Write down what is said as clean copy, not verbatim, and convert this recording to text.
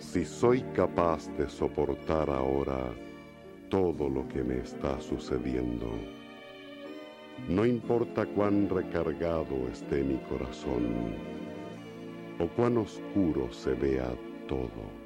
Si soy capaz de soportar ahora todo lo que me está sucediendo, no importa cuán recargado esté mi corazón o cuán oscuro se vea todo.